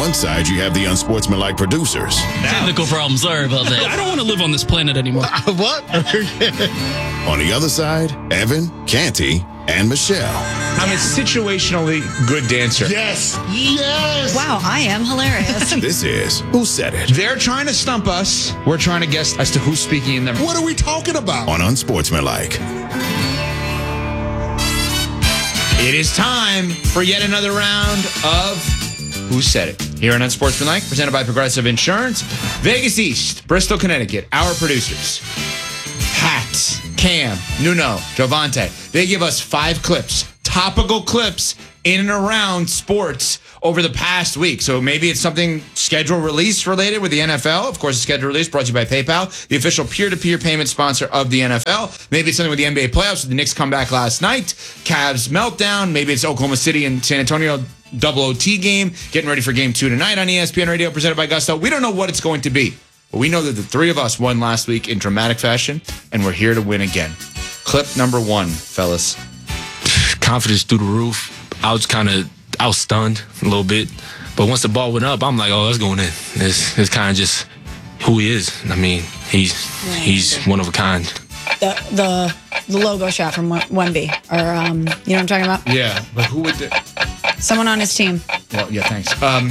one side, you have the unsportsmanlike producers. Technical problem. Sorry about that. I don't want to live on this planet anymore. What? On the other side, Evan, Canty, and Michelle. I'm a situationally good dancer. Yes. Yes. Wow, I am hilarious. This is Who Said It They're trying to stump us. We're trying to guess as to who's speaking in them. What are we talking about? on Unsportsmanlike. It is time for yet another round of Who Said It? Here on Unsportsmanlike, presented by Progressive Insurance. Vegas East, Bristol, Connecticut, our producers. Pat, Cam, Nuno, Jovante. They give us 5 clips, topical clips in and around sports over the past week. So maybe it's something schedule release related with the NFL. Of course, the schedule release brought to you by PayPal, the official peer-to-peer payment sponsor of the NFL. Maybe it's something with the NBA playoffs with the Knicks comeback last night, Cavs meltdown. Maybe it's Oklahoma City and San Antonio double OT game, getting ready for game 2 tonight on ESPN Radio presented by Gusto. We don't know what it's going to be, but we know that the 3 of us won last week in dramatic fashion, and we're here to win again. Clip number 1, fellas. Confidence through the roof. I was stunned a little bit, but once the ball went up, I'm like, oh, that's going in. It's kind of just who he is. I mean, he's one of a kind. The logo shot from Wemby, or you know what I'm talking about? Yeah, but who would... Someone on his team. Well, yeah, thanks.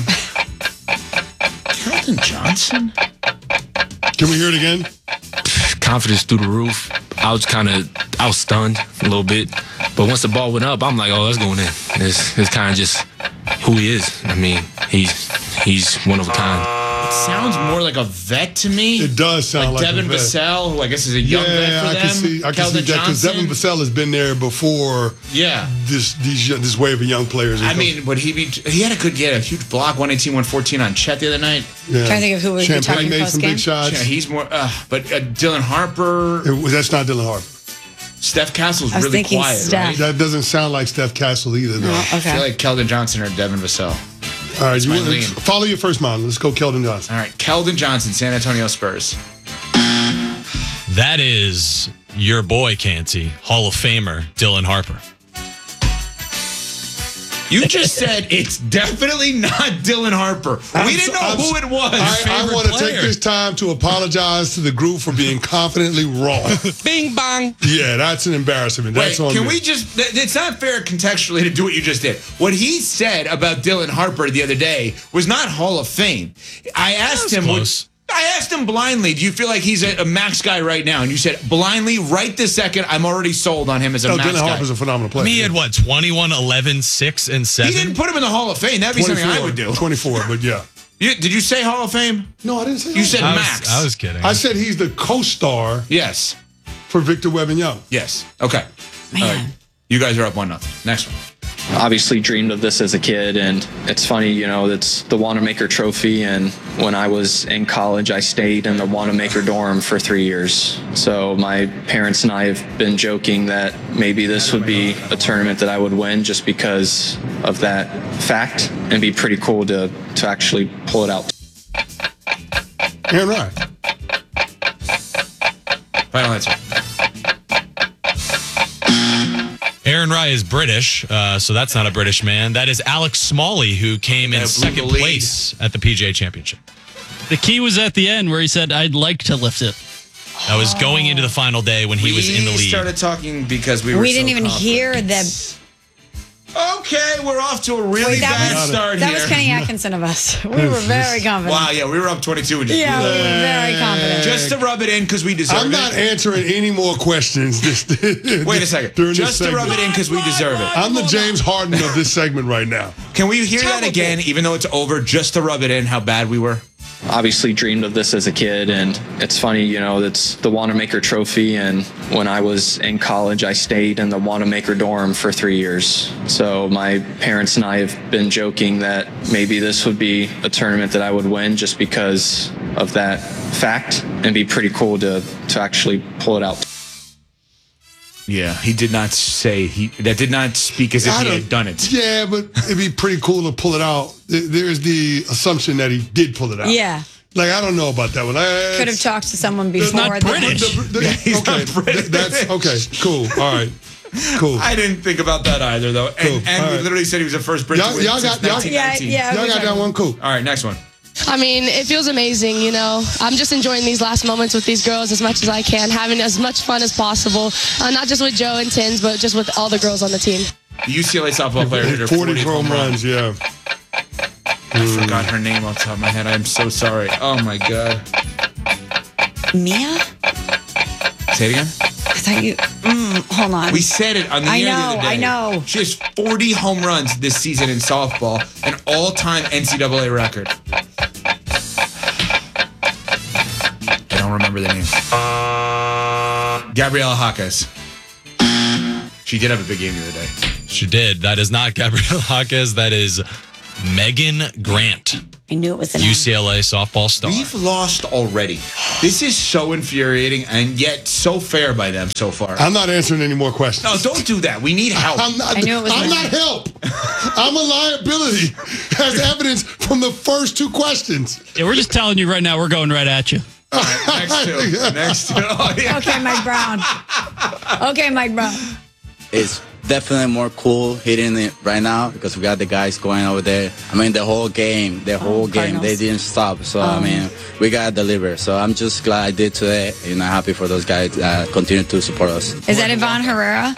Keldon Johnson? Can we hear it again? Confidence through the roof. I was stunned a little bit, but once the ball went up, I'm like, oh, that's going in. It's kind of just who he is. I mean, he's one of a kind. It sounds more like a vet to me. It does sound like Devin a vet. Vassell, who I guess is a young vet for I them. can see that because Devin Vassell has been there before. Yeah, this wave of young players. I mean, would he be? He had a huge block, 118, 114 on Chet the other night. Yeah. Trying to think of who would be Champagne talking made some post-game. big shots. Yeah, he's more. But Dylan Harper. That's not Dylan Harper. Steph Castle's I was really thinking quiet, Steph. right? That doesn't sound like Steph Castle either, though. Oh, I okay. feel like Keldon Johnson or Devin Vassell. All right, my lean. follow your first mind. Let's go, Keldon Johnson. All right, Keldon Johnson, San Antonio Spurs. That is your boy, Canty, Hall of Famer, Dylan Harper. You just said it's definitely not Dylan Harper. We didn't know who it was. I want to take this time to apologize to the group for being confidently wrong. Bing bong. Yeah, that's an embarrassment. That's Wait, on can me. we just... It's not fair contextually to do what you just did. What he said about Dylan Harper the other day was not Hall of Fame. I asked him... close. I asked him blindly, do you feel like he's a max guy right now? And you said, blindly, right this second, I'm already sold on him as a max Dylan guy. Harper's a phenomenal player. He had what, 21, 11, 6, and 7? He didn't put him in the Hall of Fame. That'd be something I would do. 24, but yeah. Did you say Hall of Fame? No, I didn't say You said that. max. I was kidding. I said he's the co-star Yes. for Victor Wembanyama. Yes. Okay. Man. All right. You guys are up 1-0. Next one. Obviously dreamed of this as a kid, and it's funny, you know, it's the Wanamaker Trophy, and when I was in college, I stayed in the Wanamaker dorm for 3 years. So my parents and I have been joking that maybe this would be a tournament that I would win just because of that fact, and be pretty cool to actually pull it out. Aaron Rodgers. Final answer. Aaron Rye is British, so that's not a British man. That is Alex Smalley, who came in blew second the lead. place at the PGA Championship. The key was at the end where he said, I'd like to lift it. That was going into the final day when he was in the We lead. started talking because we were We didn't so even confident. hear the... Okay, we're off to a really Wait, bad that start That here. was Kenny Atkinson of us. We were very confident. Wow, yeah, we were up 22 and just Yeah, we were very confident. Just to rub it in because we deserve I'm not it. answering any more questions. Wait a second. During Just this to rub segment. it in because we deserve it. I'm the James Harden of this segment right now. Can we hear that again, even though it's over, just to rub it in how bad we were? Obviously dreamed of this as a kid, and it's funny, you know, it's the Wanamaker Trophy, and when I was in college, I stayed in the Wanamaker dorm for 3 years. So my parents and I have been joking that maybe this would be a tournament that I would win just because of that fact, and be pretty cool to actually pull it out. Yeah, he did not say that did not speak as if he had done it. Yeah, but it'd be pretty cool to pull it out. There's the assumption that he did pull it out. Yeah. Like, I don't know about that one. Could have talked to someone before. not British. He's okay, not British. That's okay. Cool. All right. Cool. I didn't think about that either, though. Cool. And All we right. literally said he was the first Brit to win Y'all since got- y'all- 1919. Yeah, Y'all got that one? Cool. All right, next one. I mean, it feels amazing, you know. I'm just enjoying these last moments with these girls as much as I can, having as much fun as possible. Not just with Joe and Tins, but just with all the girls on the team. The UCLA softball player hit her 40 home runs, yeah. I forgot her name off the top of my head. I'm so sorry. Oh, my God. Mia? Say it again. I thought you. Hold on. We said it on the air the other day. I know. She has 40 home runs this season in softball, an all-time NCAA record. I don't remember the name. Gabriela Jaquez. She did have a big game the other day. She did. That is not Gabriela Jaquez. That is Megan Grant, I knew it was an UCLA softball star. We've lost already. This is so infuriating and yet so fair by them so far. I'm not answering any more questions. No, don't do that. We need help. I'm not, I knew it was I'm me. not help. I'm a liability, as evidence from the first two questions. Yeah, we're just telling you right now, we're going right at you. Next two. Next two. Oh, yeah. Okay, Mike Brown. Okay, Mike Brown. It's definitely more cool hitting it right now because we got the guys going over there. I mean, the whole game, Cardinals. they didn't stop. So, I mean, we got to deliver. So I'm just glad I did today. And I'm happy for those guys that continue to support us. Is that Yvonne Herrera?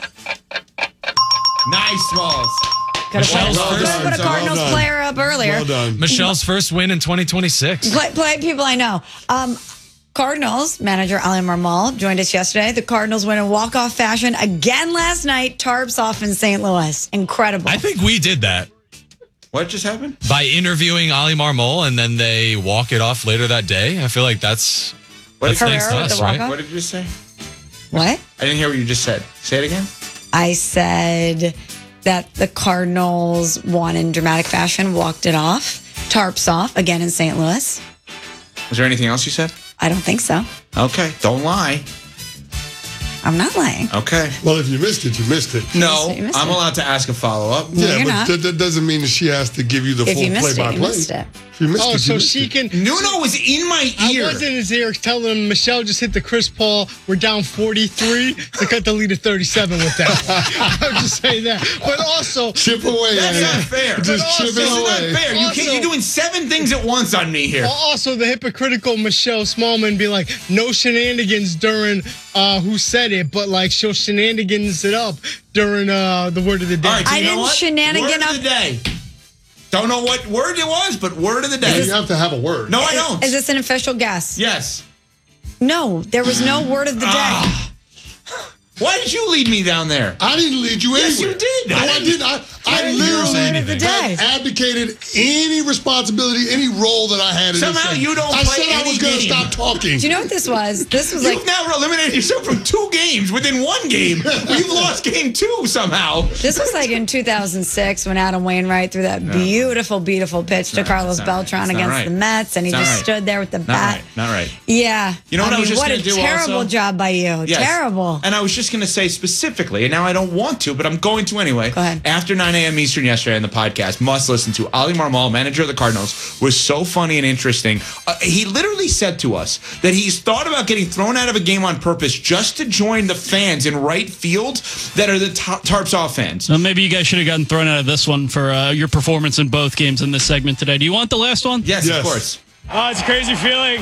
Nice balls. Michelle's Could first, have put a Cardinals done. player up earlier. Well done. Michelle's first win in 2026. Play people I know. Cardinals manager Ali Marmol joined us yesterday. The Cardinals win in walk-off fashion again last night. Tarps off in St. Louis. Incredible. I think we did that What just happened? by interviewing Ali Marmol, and then they walk it off later that day. I feel like that's thanks to Herrera with us, the right? walk-off? What did you just say? What? I didn't hear what you just said. Say it again. I said that the Cardinals won in dramatic fashion, walked it off. Tarps off again in St. Louis. Was there anything else you said? I don't think so. Okay. Don't lie. I'm not lying. Okay. Well, if you missed it, you missed it. No, You missed I'm it. allowed to ask a follow-up. No, Yeah, you're but not. that doesn't mean that she has to give you the If full you missed it, play-by-play. you missed it. If you missed Oh, it, you so missed she it. can. Nuno was in my I ear. was in his ear telling him Michelle just hit the Chris Paul. We're down 43. They cut the lead to 37 with that. I'll just say that. But also, Chip away. That's Anna. not fair. Just But chip also- it This is not away. fair. Also- You're doing 7 things at once on me here. also the hypocritical Michelle Smallman be like, no shenanigans during who said it, but like she'll shenanigans it up during the word of the day. All right, so I you know didn't what? shenanigan Word up- of the day. Don't know what word it was, but word of the day. You have to have a word. No, I don't. Is this an official guess? Yes. No, there was no word of the day. Why did you lead me down there? I didn't lead you Yes, anywhere. you did. No, I didn't. I didn't literally say word of the day. advocated any responsibility, any role that I had in Somehow this thing. you don't I play said I was any going to game. stop talking. Do you know what this was? This was like You've now eliminated yourself from 2 games within 1 game. We've lost game 2 somehow. this was like in 2006 when Adam Wainwright threw that beautiful pitch to Carlos It's not right. Beltran It's not against right. the Mets, and he It's not just right. stood there with the Not bat. right. Not right. Yeah. You know what I was just what gonna a do terrible also? job by you. Yes. Terrible. And I was just going to say specifically, and now I don't want to, but I'm going to anyway. Go ahead. After 9 a.m. Eastern yesterday on the podcast, must listen to Ali Marmol, manager of the Cardinals, was so funny and interesting. He literally said to us that he's thought about getting thrown out of a game on purpose just to join the fans in right field that are the Tarps off fans. So maybe you guys should have gotten thrown out of this one for your performance in both games in this segment today. Do you want the last one? Yes, Yes. of course. It's a crazy feeling.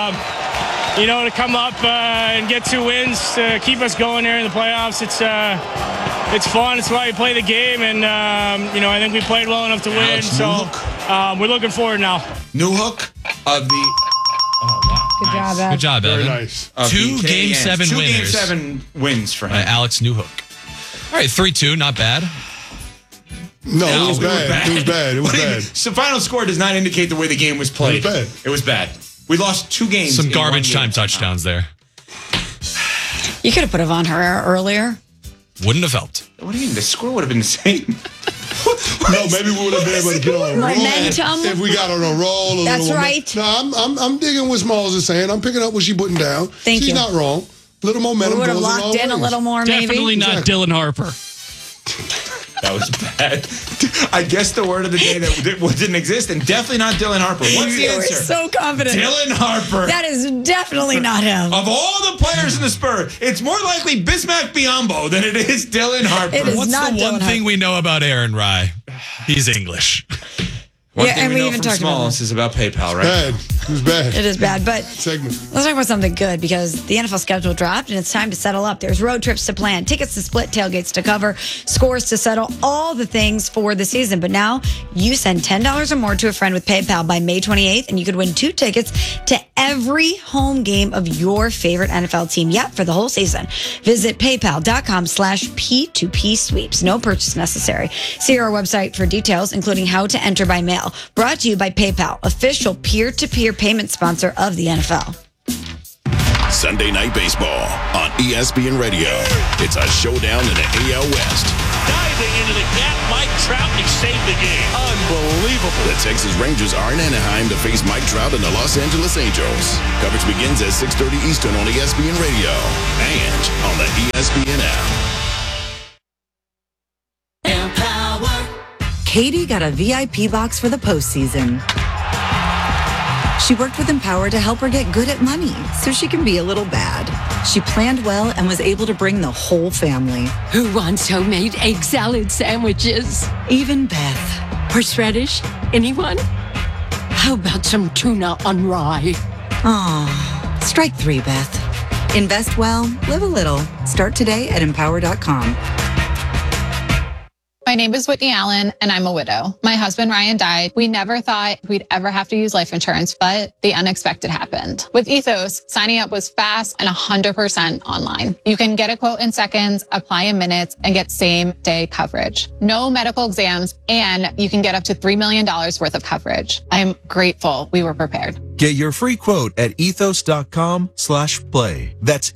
To come up and get 2 wins to keep us going there in the playoffs. It's fun. It's why we play the game, and I think we played well enough to win. Alex So Newhook. we're looking forward now. New hook of the Good job, Ed. Good job, Very Evan. nice. of 2 the Game KNs. 7 2 Game winners. 7 wins for him. Alex Newhook. All right, 3-2, not bad. No, it was we were bad. It was bad. It was But bad. The final score does not indicate the way the game was played. It was bad. It was bad. We lost 2 games. Some in garbage 1 time game. touchdowns there. You could have put Yvonne Herrera earlier. Wouldn't have helped. What do you mean? The score would have been the same. No, maybe we would have been able to get on a roll. Momentum. If we got on a roll. That's little right. No, I'm digging what Smalls is saying. I'm picking up what she's putting down. Thank She's you. not wrong. Little We momentum would have goes a locked long in a ways. little more, Definitely maybe. not Exactly. Dylan Harper. That was bad. I guess the word of the day that didn't exist, and definitely not Dylan Harper. What's the You were answer? so confident. Dylan Harper. That is definitely not him. Of all the players in the Spurs, it's more likely Bismack Biyombo than it is Dylan Harper. It is What's not the one Dylan thing we know about Aaron Rye? He's English. One Yeah, thing and we we know even from talked about Smalls is about PayPal, right? Bad. It was bad. It is bad, but Segment. let's talk about something good because the NFL schedule dropped and it's time to settle up. There's road trips to plan, tickets to split, tailgates to cover, scores to settle, all the things for the season. But now you send $10 or more to a friend with PayPal by May 28th and you could win 2 tickets to every home game of your favorite NFL team. Yep, for the whole season. Visit paypal.com/P2P sweeps. No purchase necessary. See our website for details, including how to enter by mail. Brought to you by PayPal, official peer-to-peer payment sponsor of the NFL. Sunday Night Baseball on ESPN Radio. It's a showdown in the AL West. Diving into the gap, Mike Trout, and he saved the game. Unbelievable. The Texas Rangers are in Anaheim to face Mike Trout and the Los Angeles Angels. Coverage begins at 6:30 Eastern on ESPN Radio and on the ESPN app. Katie got a VIP box for the postseason. She worked with Empower to help her get good at money so she can be a little bad. She planned well and was able to bring the whole family. Who wants homemade egg salad sandwiches? Even Beth. Horseradish? Anyone? How about some tuna on rye? Aw, strike 3, Beth. Invest well, live a little. Start today at empower.com. My name is Whitney Allen, and I'm a widow. My husband, Ryan, died. We never thought we'd ever have to use life insurance, but the unexpected happened. With Ethos, signing up was fast and 100% online. You can get a quote in seconds, apply in minutes, and get same-day coverage. No medical exams, and you can get up to $3 million worth of coverage. I'm grateful we were prepared. Get your free quote at ethos.com/play. That's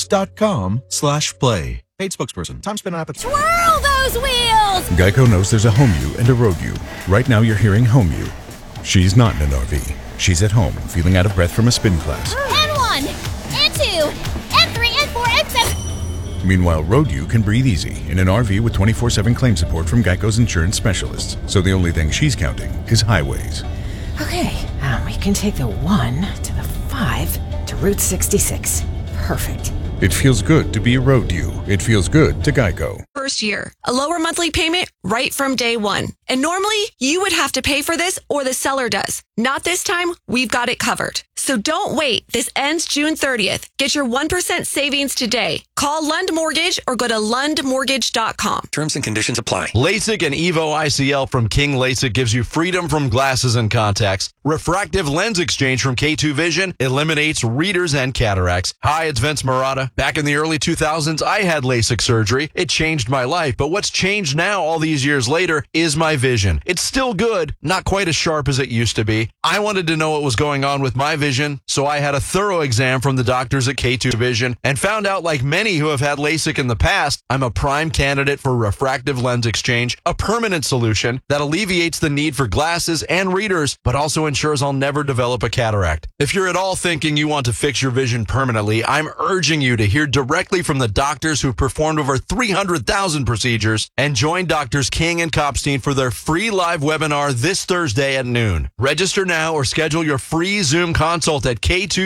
ethos.com/play. Paid spokesperson. Time spent on app. Twirl those wheels! Geico knows there's a home you and a road you. Right now you're hearing home you. She's not in an RV. She's at home, feeling out of breath from a spin class. And 1, and 2, and 3, and 4, and 7. Meanwhile, road you can breathe easy in an RV with 24/7 claim support from Geico's insurance specialists. So the only thing she's counting is highways. Okay, we can take the 1 to the 5 to Route 66. Perfect. It feels good to be a road you. It feels good to Geico. First year, a lower monthly payment right from day one. And normally, you would have to pay for this or the seller does. Not this time, we've got it covered. So don't wait. This ends June 30th. Get your 1% savings today. Call Lund Mortgage or go to lundmortgage.com. Terms and conditions apply. LASIK and EVO ICL from King LASIK gives you freedom from glasses and contacts. Refractive lens exchange from K2 Vision eliminates readers and cataracts. Hi, it's Vince Marotta. Back in the early 2000s, I had LASIK surgery. It changed my life, but what's changed now all these years later is my vision. It's still good, not quite as sharp as it used to be. I wanted to know what was going on with my vision, so I had a thorough exam from the doctors at K2 Vision and found out, like many who have had LASIK in the past, I'm a prime candidate for refractive lens exchange, a permanent solution that alleviates the need for glasses and readers, but also ensures I'll never develop a cataract. If you're at all thinking you want to fix your vision permanently, I'm urging you to hear directly from the doctors who've performed over 300,000 procedures and join Doctors King and Kopstein for their free live webinar this Thursday at noon. Register now or schedule your free Zoom consult at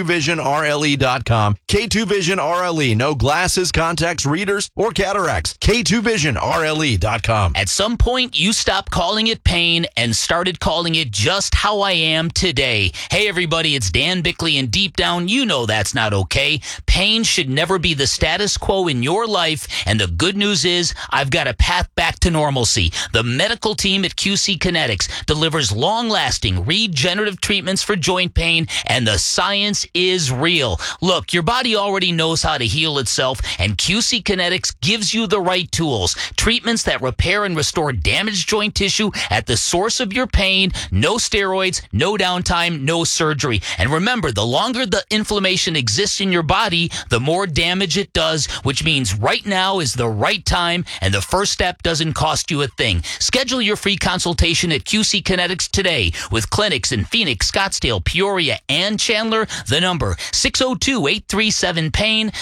K2VisionRLE.com. K2 Vision RLE. No glasses, contacts, readers, or cataracts. K2VisionRLE.com. At some point, you stopped calling it pain and started calling it just how I am today. Hey, everybody, it's Dan Bickley, and deep down, you know that's not okay. Pain should never be the status quo in your life, and the good news is I've got a path back to normalcy. The medical team at QC Kinetics delivers long-lasting regenerative treatments for joint pain, and the science is real. Look, your body already knows how to heal itself, and QC Kinetics gives you the right tools. Treatments that repair and restore damaged joint tissue at the source of your pain. No steroids, no downtime, no surgery. And remember, the longer the inflammation exists in your body, the more damage it does, which means right now is the right time, and the first step doesn't cost you a thing. Schedule your free consultation at QC Kinetics today with clinics in Phoenix, Scottsdale, Peoria, and Chandler. The number 602-837-PAIN,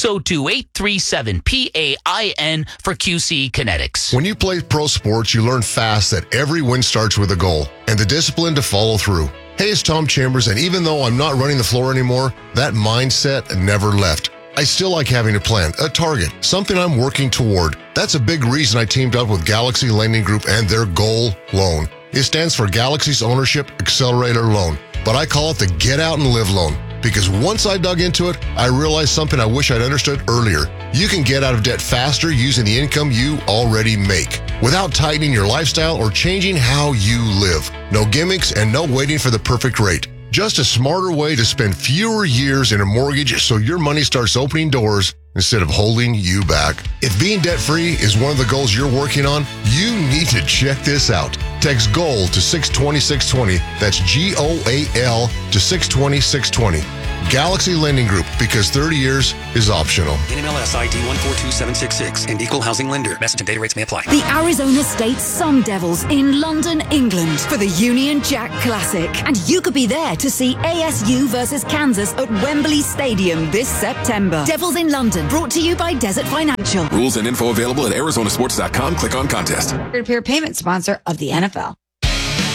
602-837-PAIN for QC Kinetics. When you play pro sports, you learn fast that every win starts with a goal and the discipline to follow through. Hey, it's Tom Chambers, and even though I'm not running the floor anymore, that mindset never left. I still like having a plan, a target, something I'm working toward. That's a big reason I teamed up with Galaxy Lending Group and their Goal Loan. It stands for Galaxy's Ownership Accelerator Loan, but I call it the Get Out and Live Loan because once I dug into it, I realized something I wish I'd understood earlier. You can get out of debt faster using the income you already make without tightening your lifestyle or changing how you live. No gimmicks and no waiting for the perfect rate. Just a smarter way to spend fewer years in a mortgage so your money starts opening doors instead of holding you back. If being debt-free is one of the goals you're working on, you need to check this out. Text GOAL to 620-620. That's GOAL to 620-620. Galaxy Lending Group, because 30 years is optional. NMLS ID 142766 and equal housing lender. Message and data rates may apply. The Arizona State Sun Devils in London, England for the Union Jack Classic. And you could be there to see ASU versus Kansas at Wembley Stadium this September. Devils in London, brought to you by Desert Financial. Rules and info available at arizonasports.com. Click on contest. Peer-to-peer payment sponsor of the NFL.